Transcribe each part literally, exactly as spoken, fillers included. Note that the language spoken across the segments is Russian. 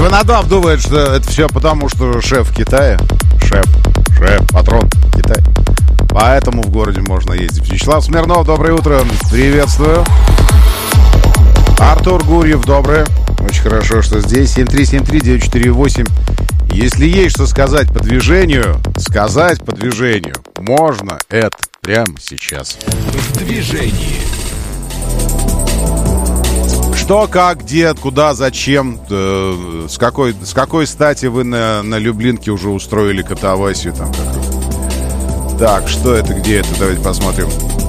Вы надо думает, что это все потому, что шеф в Китае. Шеф, шеф, патрон Китай. Поэтому в городе можно ездить. Вячеслав Смирнов, доброе утро. Приветствую. Артур Гурьев, доброе. Очень хорошо, что здесь. семь три семь три девять четыре восемь. Если есть что сказать по движению, сказать по движению можно это прямо сейчас. В движении. Что, как, где, куда, зачем, э, с, какой, с какой стати вы на, на Люблинке уже устроили катавасию там какую-то. Так, что это, где это, давайте посмотрим.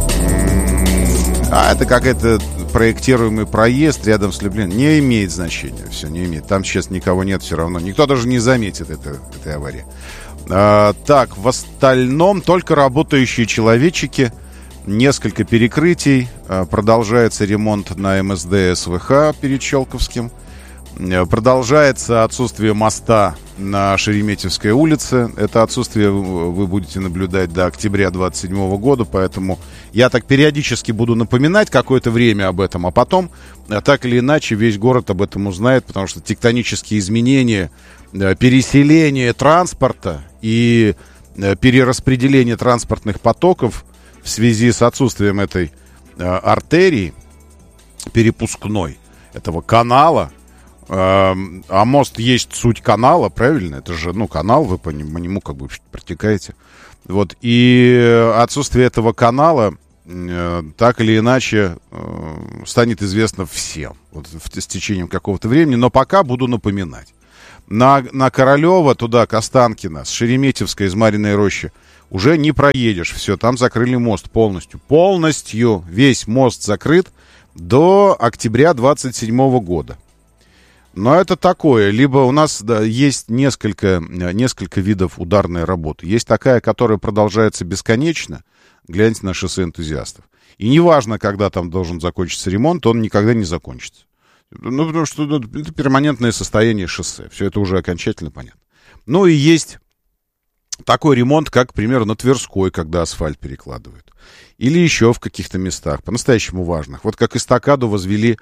А, это какой-то проектируемый проезд рядом с Люблином. Не имеет значения, все, не имеет. Там сейчас никого нет все равно. Никто даже не заметит это, этой аварии. А, так, в остальном только работающие человечки. Несколько перекрытий. Продолжается ремонт на эм эс дэ эс вэ ха перед Щелковским. Продолжается отсутствие моста на Шереметьевской улице. Это отсутствие вы будете наблюдать до октября двадцать седьмого года. Поэтому я так периодически буду напоминать какое-то время об этом. А потом, так или иначе, весь город об этом узнает. Потому что тектонические изменения, переселение транспорта и перераспределение транспортных потоков в связи с отсутствием этой э, артерии перепускной, этого канала, э, а мост есть суть канала, правильно? Это же, ну, канал, вы по нему, по нему как бы протекаете. Вот, и отсутствие этого канала э, так или иначе э, станет известно всем вот, в, с течением какого-то времени, но пока буду напоминать. На, на Королева, туда, к Останкино, с Шереметьевской, из Марьиной Рощи, уже не проедешь. Все, там закрыли мост полностью. Полностью весь мост закрыт до октября двадцать седьмого года. Но это такое. Либо у нас да, есть несколько, несколько видов ударной работы. Есть такая, которая продолжается бесконечно. Гляньте на шоссе энтузиастов. И неважно, когда там должен закончиться ремонт, он никогда не закончится. Ну, потому что ну, это перманентное состояние шоссе. Все это уже окончательно понятно. Ну и есть такой ремонт, как, к примеру, на Тверской, когда асфальт перекладывают. Или еще в каких-то местах, по-настоящему важных. Вот как эстакаду возвели,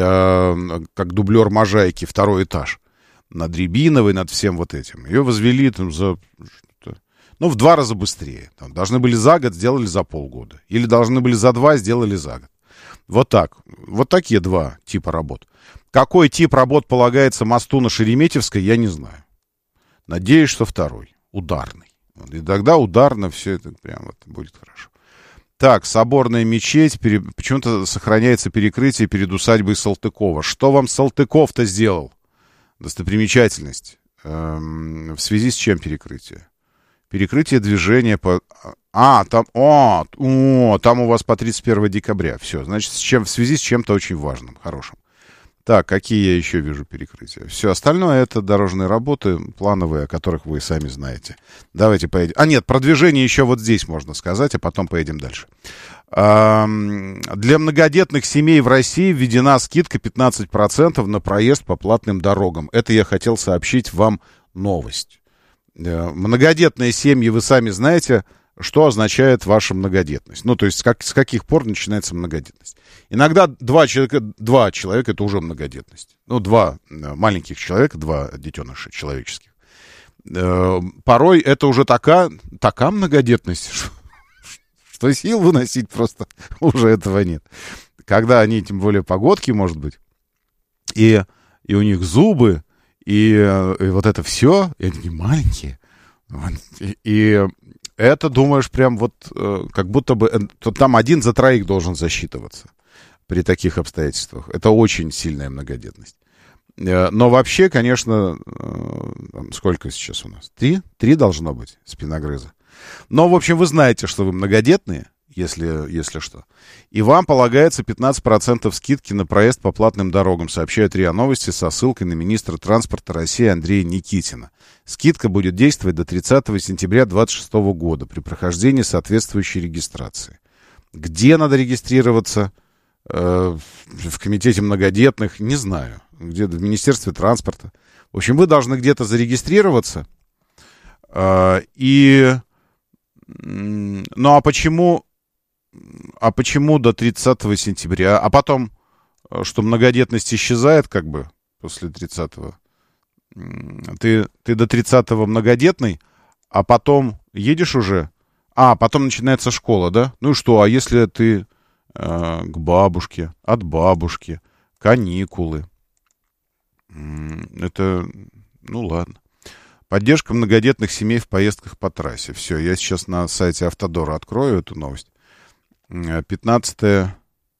э, как дублер Можайки, второй этаж. Над Рябиновой, над всем вот этим. Ее возвели там за... Ну, в два раза быстрее. Там, должны были за год, сделали за полгода. Или должны были за два, сделали за год. Вот так. Вот такие два типа работ. Какой тип работ полагается мосту на Шереметьевской, я не знаю. Надеюсь, что второй. Ударный. И тогда ударно все это прям вот будет хорошо. Так, Соборная мечеть. Пере... Почему-то сохраняется перекрытие перед усадьбой Салтыкова. Что вам Салтыков-то сделал? Достопримечательность. Эм... В связи с чем перекрытие? Перекрытие движения по... А, там... О, о, там у вас по тридцать первого декабря. Все, значит, с чем... в связи с чем-то очень важным, хорошим. Так, какие я еще вижу перекрытия? Все остальное это дорожные работы, плановые, о которых вы сами знаете. Давайте поедем. А нет, про движение еще вот здесь можно сказать, а потом поедем дальше. А, для многодетных семей в России введена скидка пятнадцать процентов на проезд по платным дорогам. Это я хотел сообщить вам новость. Многодетные семьи, вы сами знаете, что означает ваша многодетность. Ну, то есть, как, с каких пор начинается многодетность. Иногда два человека, два человека это уже многодетность. Ну, два маленьких человека, два детеныша человеческих. Э, порой это уже такая, такая многодетность, что, что сил выносить просто уже этого нет. Когда они, тем более, погодки, может быть, и, и у них зубы, и, и вот это все, и они маленькие, и... и это, думаешь, прям вот э, как будто бы э, там один за троих должен засчитываться при таких обстоятельствах. Это очень сильная многодетность. Э, но вообще, конечно, э, сколько сейчас у нас? Три? Три должно быть спиногрыза. Но, в общем, вы знаете, что вы многодетные, если, если что. И вам полагается пятнадцать процентов скидки на проезд по платным дорогам, сообщает РИА Новости со ссылкой на министра транспорта России Андрея Никитина. Скидка будет действовать до тридцатого сентября две тысячи двадцать шестого года при прохождении соответствующей регистрации. Где надо регистрироваться? Э, в комитете многодетных? Не знаю. Где-то в Министерстве транспорта. В общем, вы должны где-то зарегистрироваться. Э, и... Ну, а почему... А почему до тридцатого сентября? А потом, что многодетность исчезает как бы после тридцатого? ты, ты до тридцатого многодетный, а потом едешь уже? А, потом начинается школа, да? Ну и что, а если ты э, к бабушке, от бабушки, каникулы? Это, ну ладно. Поддержка многодетных семей в поездках по трассе. Все, я сейчас на сайте Автодора открою эту новость. пятнадцатое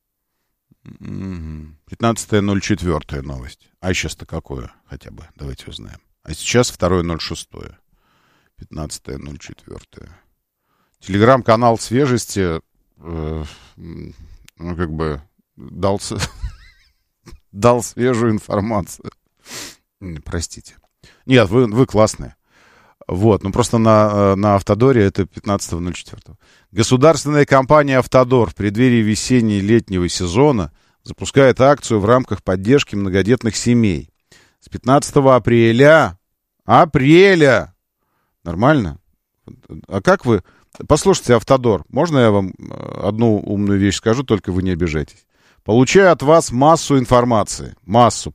ноль четыре новость. А сейчас-то какое хотя бы? Давайте узнаем. А сейчас второе ноль шесть. пятнадцатое ноль четыре. Телеграм-канал «Свежести» э, ну, как бы дал, дал свежую информацию. Простите. Нет, вы, вы классные. Вот, ну просто на, на Автодоре это пятнадцатое ноль четыре. Государственная компания «Автодор» в преддверии весенне-летнего сезона запускает акцию в рамках поддержки многодетных семей. С пятнадцатого апреля... Апреля! Нормально? А как вы... Послушайте, «Автодор», можно я вам одну умную вещь скажу, только вы не обижайтесь. Получаю от вас массу информации. Массу.